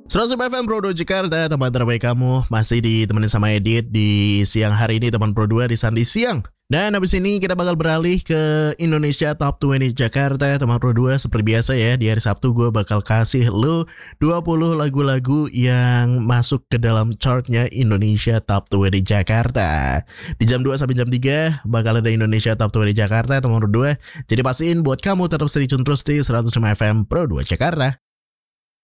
105 FM Pro 2 Jakarta, teman terbaik kamu. Masih ditemenin sama Edit di siang hari ini, teman Pro 2 di Sandi Siang. Dan habis ini kita bakal beralih ke Indonesia Top 20 Jakarta, teman Pro 2. Seperti biasa ya, di hari Sabtu gue bakal kasih lo 20 lagu-lagu yang masuk ke dalam chartnya Indonesia Top 20 Jakarta. Di jam 2 sampai jam 3 bakal ada Indonesia Top 20 Jakarta, teman Pro 2. Jadi pastiin buat kamu tetap stay tune terus di 105 FM Pro 2 Jakarta.